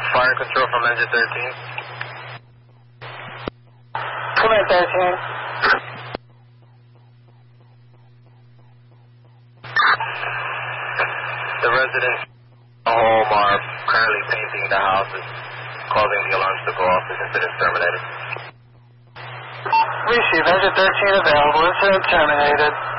Fire control from engine 13. Come in, 13. The residents at home are currently painting the houses, causing the alarms to go off. This incident is terminated. Receive, engine 13 available. Incident terminated.